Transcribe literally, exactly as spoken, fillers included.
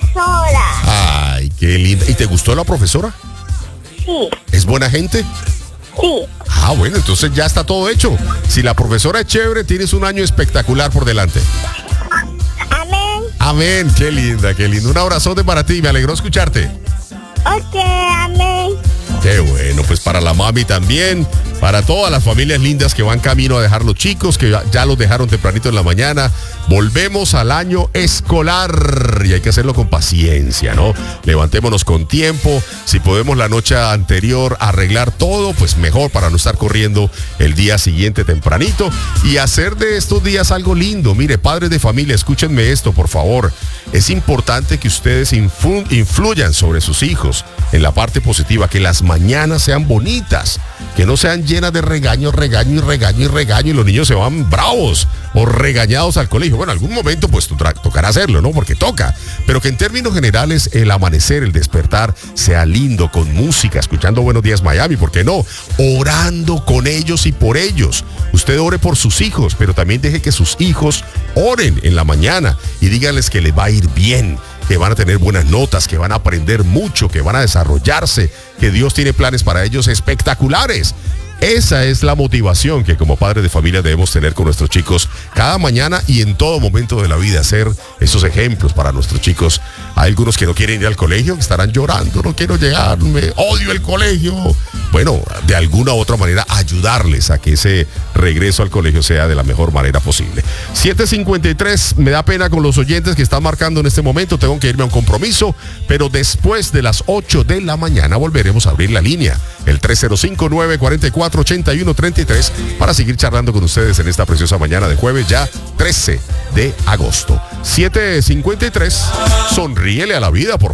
profesora. Ay, qué linda. ¿Y te gustó la profesora? Sí, ¿Es buena gente? sí. Ah, bueno, entonces ya está todo hecho. Si la profesora es chévere, tienes un año espectacular por delante. Amén. Amén, qué linda, qué linda. Un abrazote para ti, me alegró escucharte. Ok, amén. Qué bueno, pues para la mami también, para todas las familias lindas que van camino a dejar los chicos, que ya, ya los dejaron tempranito en la mañana. Volvemos al año escolar y hay que hacerlo con paciencia, ¿no? Levantémonos con tiempo. Si podemos la noche anterior arreglar todo, pues mejor para no estar corriendo el día siguiente tempranito y hacer de estos días algo lindo. Mire, padres de familia, escúchenme esto, por favor. Es importante que ustedes influ- influyan sobre sus hijos en la parte positiva, que las mañanas sean bonitas, que no sean llenas de regaño, regaño y regaño y regaño y los niños se van bravos o regañados al colegio. Bueno, en algún momento pues tocará hacerlo, ¿no? Porque toca. Pero que en términos generales el amanecer, el despertar sea lindo, con música, escuchando Buenos Días Miami, ¿por qué no? Orando con ellos y por ellos. Usted ore por sus hijos, pero también deje que sus hijos oren en la mañana y díganles que les va a ir bien, que van a tener buenas notas, que van a aprender mucho, que van a desarrollarse, que Dios tiene planes para ellos espectaculares. Esa es la motivación que como padres de familia debemos tener con nuestros chicos cada mañana y en todo momento de la vida, ser esos ejemplos para nuestros chicos. Hay algunos que no quieren ir al colegio, que estarán llorando, no quiero llegar, me odio el colegio. Bueno, de alguna u otra manera ayudarles a que ese regreso al colegio sea de la mejor manera posible. siete cincuenta y tres, me da pena con los oyentes que están marcando en este momento, tengo que irme a un compromiso, pero después de las ocho de la mañana volveremos a abrir la línea, el tres cero cinco, nueve cuatro cuatro, ocho uno tres tres, para seguir charlando con ustedes en esta preciosa mañana de jueves ya trece de agosto. siete cincuenta y tres, sonríele a la vida, por